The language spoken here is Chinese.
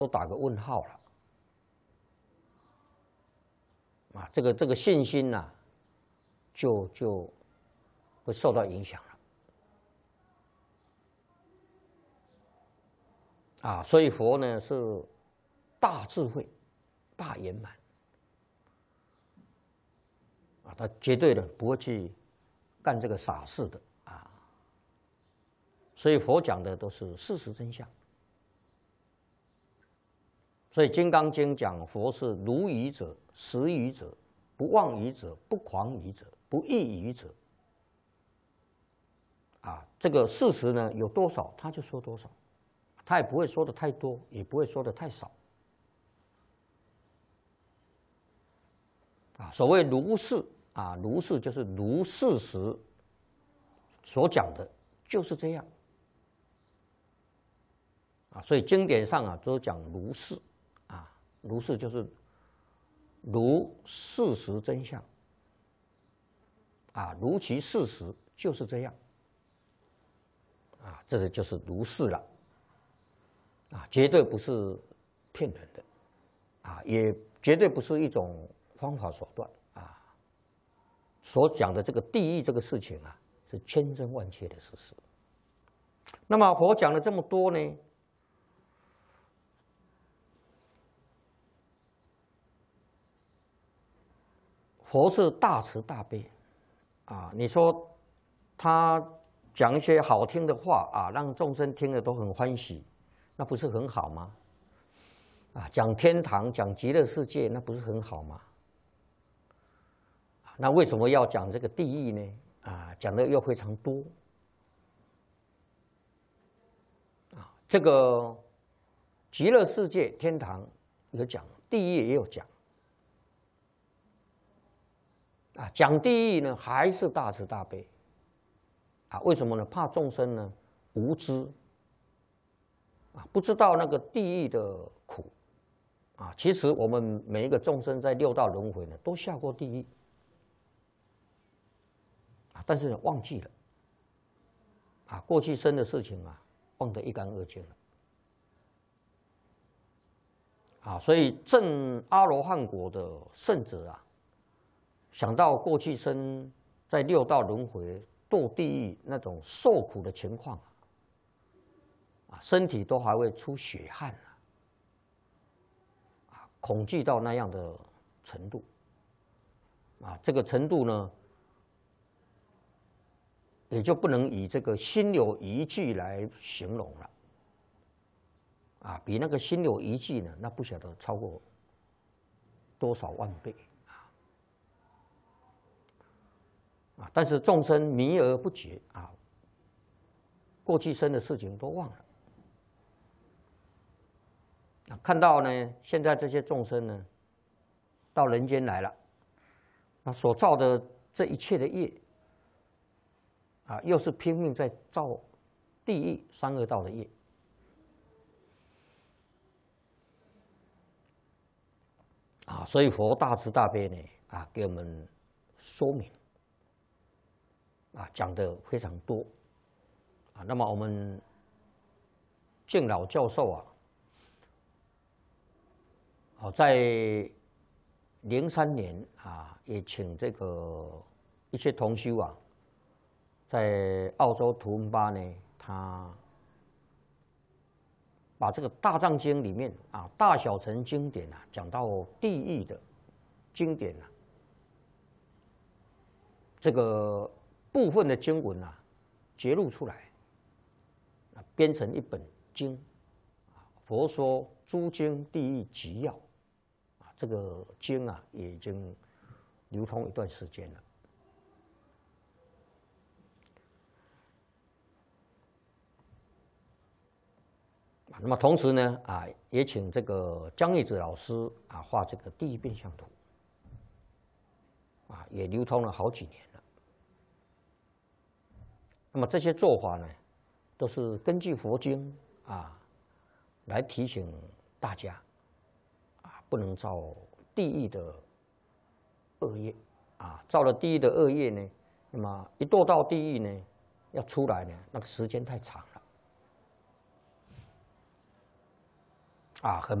都打个问号了。啊，这个信心呐、就会受到影响了。啊，所以佛呢是大智慧、大圆满。啊，他绝对的不会去干这个傻事的啊。所以佛讲的都是事实真相。所以《金刚经》讲佛是如语者、实语者、不妄语者、不诳语者、不异语者。啊，这个事实呢有多少他就说多少，他也不会说的太多，也不会说的太少。啊，所谓如是啊，如是就是如事实所讲的，就是这样。啊，所以经典上啊都讲如是。如是就是如事实真相，啊，如其事实就是这样，啊，这就是如是了，啊，绝对不是骗人的，啊，也绝对不是一种方法手段，啊，所讲的这个地狱这个事情啊，是千真万确的事实。那么佛讲了这么多呢？佛是大慈大悲，啊，你说他讲一些好听的话啊，让众生听了都很欢喜，那不是很好吗？啊，讲天堂、讲极乐世界，那不是很好吗？那为什么要讲这个地狱呢？啊，讲的又非常多。啊，这个极乐世界、天堂有讲，地狱也有讲。啊，讲地狱呢，还是大慈大悲。啊，为什么呢？怕众生呢无知，啊，不知道那个地狱的苦。啊，其实我们每一个众生在六道轮回呢，都下过地狱。啊，但是呢忘记了。啊，过去生的事情啊，忘得一干二净了。啊，所以证阿罗汉果的圣者啊，想到过去生在六道轮回堕地狱那种受苦的情况啊，身体都还会出血汗啊，恐惧到那样的程度啊，这个程度呢，也就不能以这个心有余悸来形容了啊，比那个心有余悸呢，那不晓得超过多少万倍。啊，但是众生迷而不觉啊，过去生的事情都忘了。啊，看到呢，现在这些众生呢，到人间来了，那所造的这一切的业，啊，又是拼命在造地狱三恶道的业。啊，所以佛大慈大悲呢，啊，给我们说明。啊，讲的非常多，啊，那么我们敬老教授啊，好，在03年啊，也请这个一些同修啊，在澳洲图文巴呢，他把这个大藏经里面啊，大小乘经典啊，讲到地狱的经典啊，这个部分的经文啊，揭露出来，编成一本经，佛说诸经地狱集要，啊，这个经啊也已经流通一段时间了。那么同时呢，啊，也请这个江义子老师啊画这个地狱变相图，啊，也流通了好几年了。那么这些做法呢，都是根据佛经啊来提醒大家啊，不能造地狱的恶业啊，造了地狱的恶业呢，那么一堕到地狱呢，要出来呢，那个时间太长了啊，很。